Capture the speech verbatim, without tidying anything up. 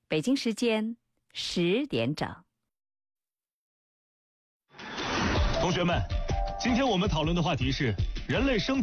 北京时间十点整。 同学们，今天我们讨论的话题是人类生